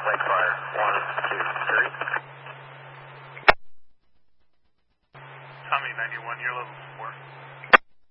Wake fire. 1, 2, 3. Tommy 91, your level 4.